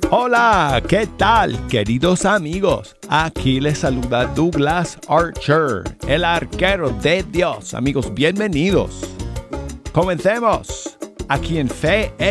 Hola, ¿qué tal, queridos amigos? Aquí les saluda Douglas Archer, el arquero de Dios. Amigos, bienvenidos. Comencemos aquí en Fe